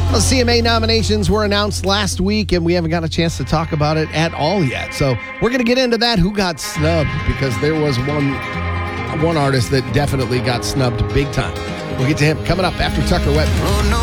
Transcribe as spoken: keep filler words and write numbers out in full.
Well, C M A nominations were announced last week, and we haven't got a chance to talk about it at all yet. So we're going to get into that, who got snubbed, because there was one one artist that definitely got snubbed big time. We'll get to him coming up after Tucker Wet.